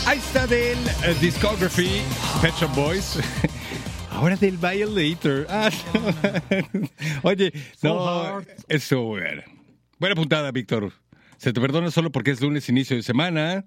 Ahí está del Discography, Pet Shop Boys. Ahora del Violator. Oye, no, eso bueno. Buena puntada, Víctor. Se te perdona solo porque es lunes, inicio de semana.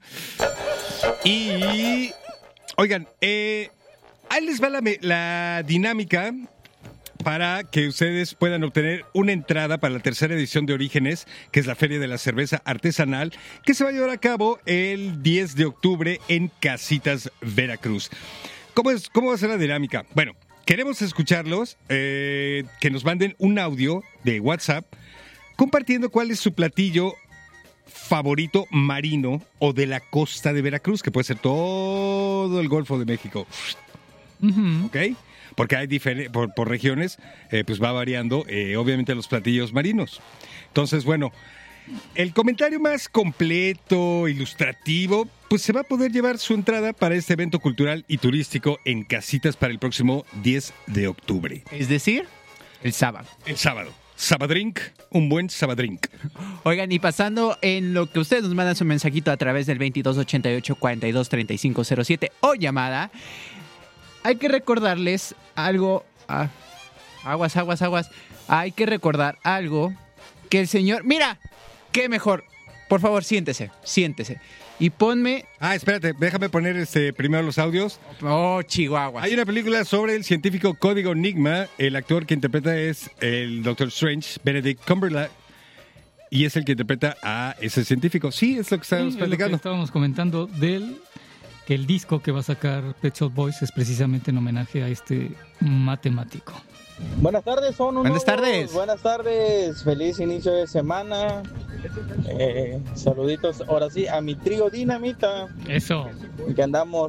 Y, oigan, ahí les va la dinámica para que ustedes puedan obtener una entrada para la tercera edición de Orígenes, que es la Feria de la Cerveza Artesanal, que se va a llevar a cabo el 10 de octubre en Casitas, Veracruz. ¿Cómo va a ser la dinámica? Bueno, queremos escucharlos, que nos manden un audio de WhatsApp compartiendo cuál es su platillo favorito marino o de la costa de Veracruz, que puede ser todo el Golfo de México. ¿Ok? Porque hay por regiones, pues va variando, obviamente, los platillos marinos. Entonces, bueno, el comentario más completo, ilustrativo, pues se va a poder llevar su entrada para este evento cultural y turístico en Casitas para el próximo 10 de octubre. Es decir, el sábado. El sábado. Sabadrink, un buen sabadrink. Oigan, y pasando en lo que ustedes nos mandan su mensajito a través del 2288-423507 o llamada, hay que recordarles algo. Aguas. Hay que recordar algo que el señor. ¡Mira! ¡Qué mejor! Por favor, siéntese. Y ponme. Espérate, déjame poner primero los audios. Oh, Chihuahua. Hay una película sobre el científico Código Enigma. El actor que interpreta es el Doctor Strange, Benedict Cumberbatch. Y es el que interpreta a ese científico. Sí, es lo que estábamos platicando. Lo que estábamos comentando que el disco que va a sacar Pet Shop Boys es precisamente en homenaje a este matemático. Buenas tardes, Buenas tardes. Buenas tardes, feliz inicio de semana. Saluditos, ahora sí, a mi trío Dinamita. Eso. Que andamos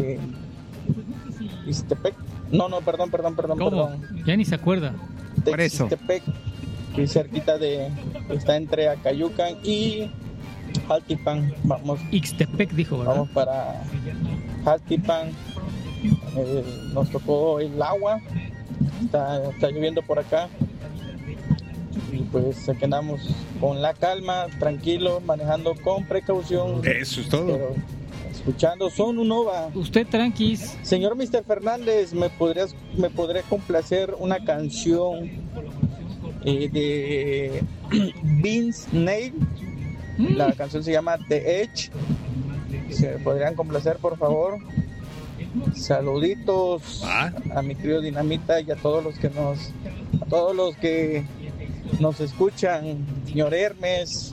Ixtepec. No, perdón. ¿Cómo? Ya ni se acuerda. Por eso. Ixtepec, que es cerquita está entre Acayucan y Jaltipan. Vamos. Ixtepec dijo, ¿verdad? Vamos para Jaltipan. Nos tocó el agua. Está lloviendo por acá. Y pues aquí andamos con la calma, tranquilos, manejando con precaución. Eso es todo. Pero escuchando Son Unova. Usted tranquis. Señor Mr. Fernández, ¿me podría complacer una canción de Vince Neil? La canción se llama The Edge. ¿Se podrían complacer, por favor? Saluditos a mi trío Dinamita y a todos los que nos escuchan, señor Hermes.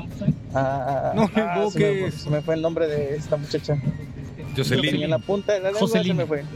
Se me fue el nombre de esta muchacha. Jocelyn. En la punta de la lengua se me fue.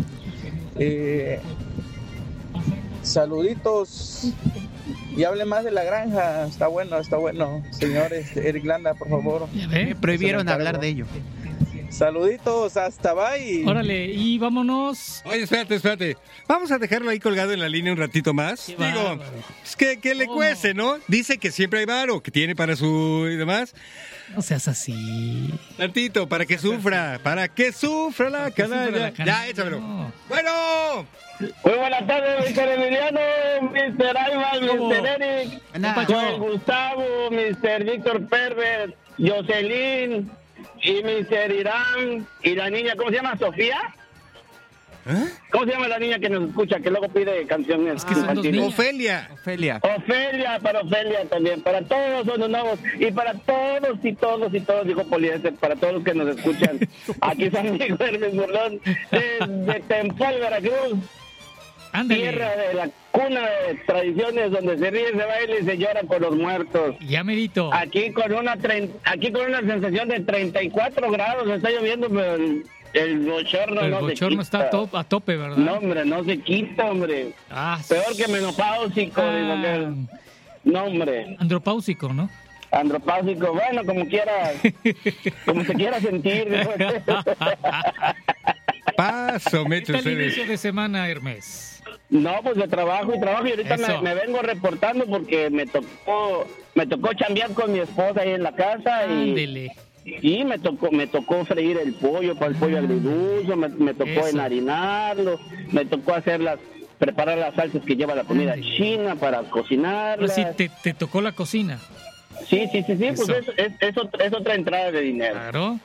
Saluditos y hable más de la granja. Está bueno, señor Eric Landa, por favor. Me prohibieron hablar de ello. Saluditos, hasta bye. Órale, y vámonos. Oye, espérate. Vamos a dejarlo ahí colgado en la línea un ratito más. Digo, es que le cuece, ¿no? Dice que siempre hay varo, que tiene para su y demás. No seas así. Tantito, para que sufra la canalla. Ya, échamelo. No. Bueno. Muy buenas tardes, Mr. Emiliano, Mr. Ayman, Mr. Eric, Joel Gustavo, Mr. Víctor Perver, Jocelyn y Mr. Irán y la niña, ¿cómo se llama? ¿Sofía? ¿Cómo se llama la niña que nos escucha, que luego pide canciones? Es que son dos niñas. Ofelia, para Ofelia también, para todos son nuevos y para todos, dijo Poliéster, para todos los que nos escuchan. Aquí es amigo Hermes Burlón, desde Tempol, Veracruz. Ándale. Tierra de la cuna de tradiciones donde se ríe, se baila y se llora por los muertos. Ya merito. Aquí con una sensación de 34 grados, está lloviendo, pero el bochorno no se quita. El bochorno está a tope, ¿verdad? No, hombre, no se quita, hombre. Peor que menopáusico, digo que. No, hombre. Andropáusico, ¿no? Andropáusico, bueno, como quiera, como se quiera sentir. Paso, Metro. ¿Qué tal el inicio de semana, Hermes? No, pues de trabajo y ahorita me vengo reportando porque me tocó chambear con mi esposa ahí en la casa. Ándele. Y me tocó freír el pollo para el pollo agridulce, me tocó enharinarlo, me tocó preparar las salsas que lleva la comida china para cocinarlas. Pues sí, te tocó la cocina. Sí, pues es otra entrada de dinero. Claro.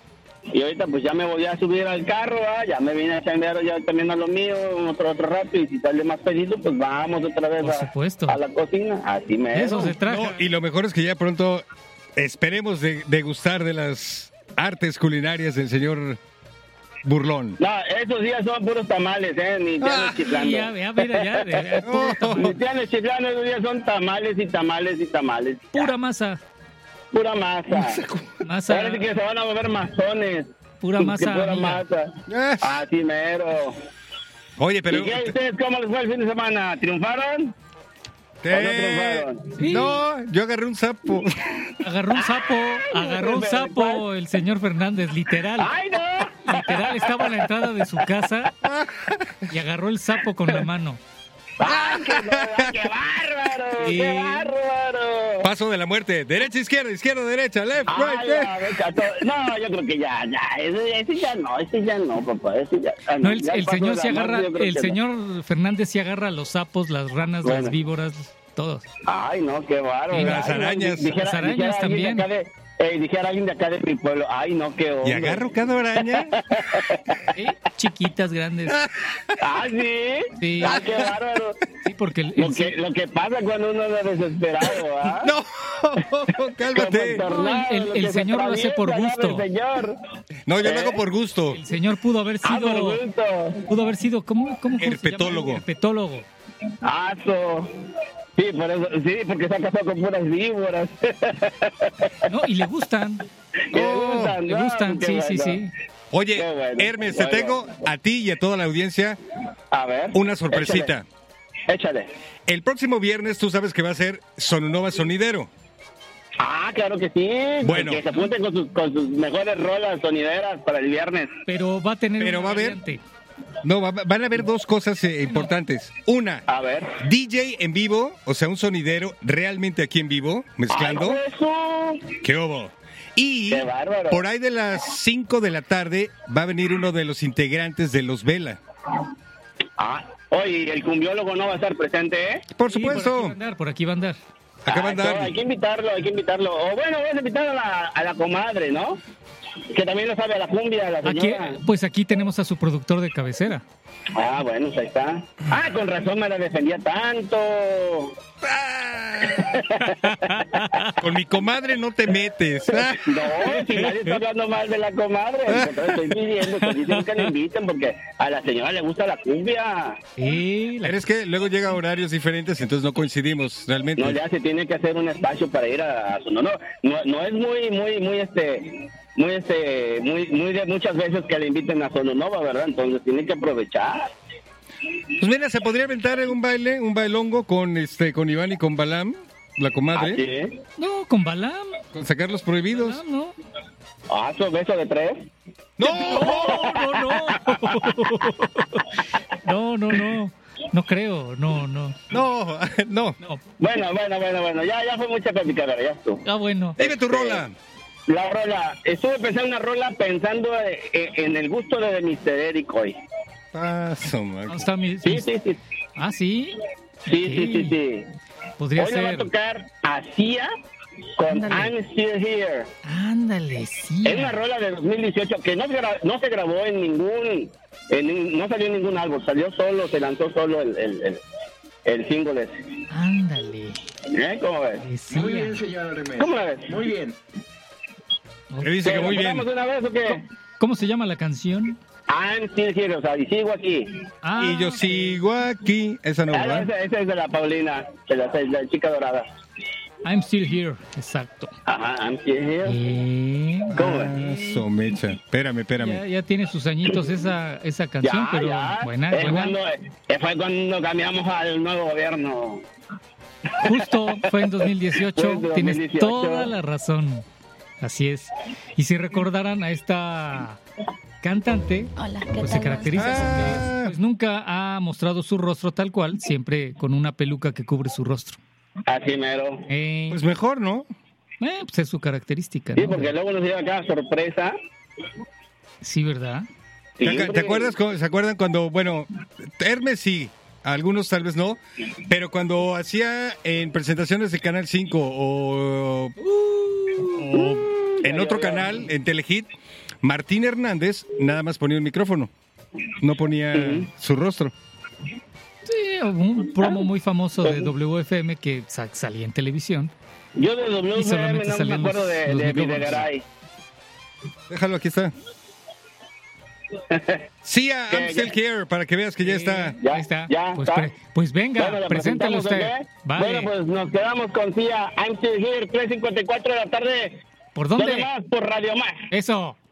Y ahorita pues ya me voy a subir al carro, ya me vine a chambear ya también a lo mío, otro rato, y si sale más pedito, pues vamos otra vez a la cocina. Así me Eso se trata. No, y lo mejor es que ya pronto esperemos degustar de las artes culinarias del señor Burlón. No, esos días son puros tamales, ni te andes chiflando. Ya, mira, ya. Ni te andes chiflando, esos días son tamales y tamales y tamales. Pura masa. Pura masa. Parece que se van a mover masones. Pura masa. Pura masa. Así mero. Oye, pero... ¿Y qué, ustedes cómo les fue el fin de semana? ¿Triunfaron? ¿O no triunfaron? Sí. No, yo agarré un sapo. Agarró un sapo el señor Fernández, literal. ¡Ay, no! Literal, estaba a la entrada de su casa y agarró el sapo con la mano. ¡Ah, qué bárbaro! Sí. ¡Qué bárbaro! Paso de la muerte. Derecha, izquierda, derecha. Left, right, left. No, yo creo que ya. Ese ya no, papá. Ese ya. No, el señor se agarra, el señor Fernández se agarra a los sapos, las ranas, las víboras, todos. Ay, no, qué bárbaro. Y las arañas. Las arañas también. Dijera alguien de acá de mi pueblo, ay, no, qué hombre. ¿Y agarro cada araña? Chiquitas, grandes. ¿Ah, sí? Sí. Ah, qué bárbaro. Sí, porque lo que pasa cuando uno es desesperado, ¿ah? No, cálmate. El señor lo hace por gusto. No, yo lo hago por gusto. El señor pudo haber sido, ¿cómo herpetólogo. Herpetólogo. Sí, por eso, sí, porque se ha casado con puras víboras. No, y le gustan. Le gustan, sí. Oye, bueno, Hermes, te tengo a ti y a toda la audiencia a ver, una sorpresita. Échale. El próximo viernes tú sabes que va a ser Sonunova Sonidero. Ah, claro que sí. Bueno. Que se apunten con sus mejores rolas sonideras para el viernes. Pero va a tener Pero una va a haber... variante. No, van a haber dos cosas importantes. Una, A ver. DJ en vivo, o sea, un sonidero realmente aquí en vivo, mezclando. ¡Ay, eso! ¡Qué hubo! Y ¡Qué bárbaro! por ahí de las 5 de la tarde va a venir uno de los integrantes de Los Vela. Oye, el cumbiólogo no va a estar presente, ¿eh? Por Sí, supuesto. por aquí va a andar. Acá va a andar. Hay que invitarlo. O bueno, vamos a invitar a la comadre, ¿no? Que también lo sabe a la cumbia, la señora. Aquí tenemos a su productor de cabecera. Bueno, pues ahí está. Con razón me la defendía tanto. Con mi comadre no te metes. No, si nadie está hablando mal de la comadre. Estoy diciendo que le inviten porque a la señora le gusta la cumbia. Pero es que luego llega a horarios diferentes, entonces no coincidimos realmente. No, ya se tiene que hacer un espacio para ir a su... No es muy de muchas veces que le inviten a Sonunova, ¿verdad? Entonces tiene que aprovechar. Pues mira, se podría aventar un bailongo con Iván y con Balam, la comadre. ¿Sí? No, con Balam. Con sacar los prohibidos. No. ¿Su beso de 3? ¡No! No. No creo, no. No. Bueno, ya fue mucha plática, ya estuvo. Bueno. Dime tu rola. La rola, estuve pensando una rola pensando en el gusto de Mr. Eric hoy. Paso, Marco. ¿Está Sí. Ah, ¿sí? Sí. Podría hoy ser. le va a tocar a Sia con Ándale. I'm Still Here. Ándale, sí. Es una rola de 2018 que no se grabó en ningún... no salió en ningún álbum, salió solo, se lanzó solo el single ese. Ándale. ¿Cómo ves? Sí. Muy bien, señor Hermes. ¿Cómo la ves? Muy bien. Me dice que muy bien. ¿Vamos de una vez o qué? ¿Cómo se llama la canción? I'm Still Here, o sea, y sigo aquí. Y yo sigo aquí. Esa no, ¿verdad? Esa es de la Paulina, de la chica dorada. I'm Still Here, exacto. Ajá, I'm Still Here. ¿Cómo ves? Eso, mecha. Espérame. Ya tiene sus añitos esa canción, pero buena. Fue cuando cambiamos al nuevo gobierno. Justo fue en 2018. Fue en 2018. Tienes toda la razón. Así es. Y si recordaran a esta cantante, Hola, ¿qué pues tal? se caracteriza porque pues nunca ha mostrado su rostro tal cual, siempre con una peluca que cubre su rostro. Así mero. Pues mejor, ¿no? Pues es su característica, Sí, ¿no? porque luego nos lleva acá sorpresa. Sí, ¿verdad? ¿Te acuerdas? ¿Se acuerdan cuando, bueno, Hermes sí, algunos tal vez no, pero cuando hacía en presentaciones de Canal 5 o en otro canal, en Telehit, Martín Hernández nada más ponía un micrófono, no ponía su rostro. Sí, un promo muy famoso de WFM que salía en televisión. Yo de WFM no me acuerdo de Videgaray. Déjalo, aquí está. Sí, I'm still here, para que veas que ya está. Ahí está. Pues venga, bueno, preséntalo usted. Vale. Bueno, pues nos quedamos con Sia, I'm still here, 3:54 de la tarde. ¿Por dónde? ¿Dónde más? Por Radio Más. Eso.